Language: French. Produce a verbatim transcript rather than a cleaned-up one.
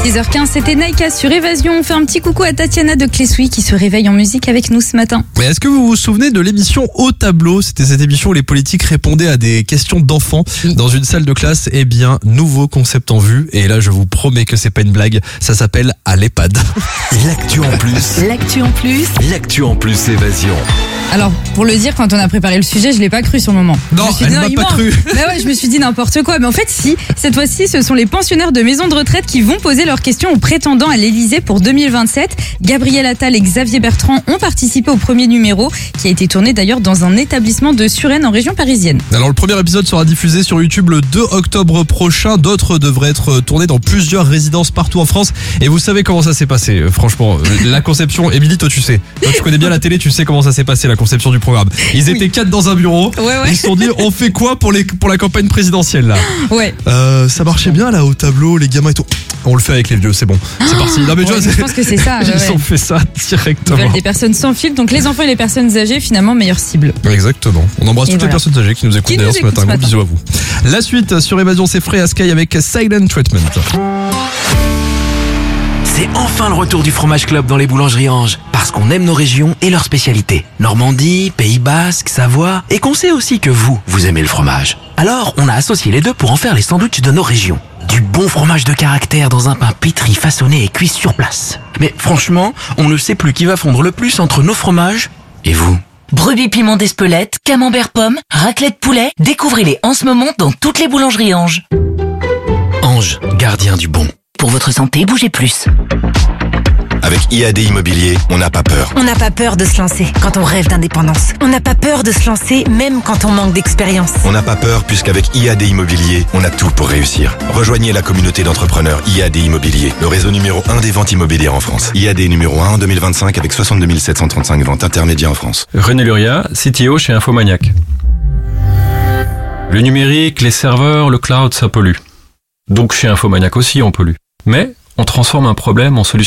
six heures quinze, c'était Naïka sur Évasion. On fait un petit coucou à Tatiana de Clesouy qui se réveille en musique avec nous ce matin. Mais est-ce que vous vous souvenez de l'émission Au Tableau ? C'était cette émission où les politiques répondaient à des questions d'enfants Oui. dans une salle de classe. Eh bien, nouveau concept en vue. Et là, je vous promets que c'est pas une blague. Ça s'appelle À l'EHPAD. L'actu en plus. L'actu en plus. L'actu en plus Évasion. Alors, pour le dire, quand on a préparé le sujet, je l'ai pas cru sur le moment. Non, Je me suis elle dit, m'a il pas ment. cru. Bah ouais, je me suis dit n'importe quoi. Mais en fait, si. Cette fois-ci, ce sont les pensionnaires de maisons de retraite qui vont poser leurs questions aux prétendants à l'Élysée pour deux mille vingt-sept. Gabriel Attal et Xavier Bertrand ont participé au premier numéro, qui a été tourné d'ailleurs dans un établissement de Suresnes en région parisienne. Alors, le premier épisode sera diffusé sur YouTube le deux octobre prochain. D'autres devraient être tournés dans plusieurs résidences partout en France. Et vous savez comment ça s'est passé, euh, franchement. euh, La conception, Émilie, toi tu sais. Toi tu connais bien la télé, tu sais comment ça s'est passé, la conception du programme. Ils étaient Oui. quatre dans un bureau. Ouais, ouais. Ils se sont dit, on fait quoi pour, les, pour la campagne présidentielle là Ouais. euh, Ça marchait bien là au tableau, les gamins et tout. On le fait avec les vieux, c'est bon. C'est parti. Non mais tu Ouais, vois, je c'est- pense que c'est ça. Ils ouais, ouais. ont fait ça Ils directement. veulent des personnes sans fil, donc les enfants et les personnes âgées, finalement, meilleure cible. Exactement. On embrasse Et toutes voilà. les personnes âgées qui nous écoutent Qui d'ailleurs nous ce matin. écoutent Gros ce bisous à vous. La suite sur Évasion, c'est Freya Sky avec Silent Treatment. C'est enfin le retour du Fromage Club dans les boulangeries Ange. Parce qu'on aime nos régions et leurs spécialités. Normandie, Pays Basque, Savoie. Et qu'on sait aussi que vous, vous aimez le fromage. Alors, on a associé les deux pour en faire les sandwichs de nos régions. Du bon fromage de caractère dans un pain pétri, façonné et cuit sur place. Mais franchement, on ne sait plus qui va fondre le plus entre nos fromages et vous. Brebis piment d'Espelette, camembert pomme, raclette poulet, découvrez-les en ce moment dans toutes les boulangeries Ange. Ange, gardien du bon. Pour votre santé, bougez plus. Avec I A D Immobilier, on n'a pas peur. On n'a pas peur de se lancer quand on rêve d'indépendance. On n'a pas peur de se lancer même quand on manque d'expérience. On n'a pas peur puisqu'avec I A D Immobilier, on a tout pour réussir. Rejoignez la communauté d'entrepreneurs I A D Immobilier, le réseau numéro un des ventes immobilières en France. I A D numéro un en deux mille vingt-cinq avec soixante-deux mille sept cent trente-cinq ventes intermédiaires en France. René Luria, C T O chez Infomaniac. Le numérique, les serveurs, le cloud, ça pollue. Donc chez Infomaniac aussi, on pollue. Mais on transforme un problème en solution.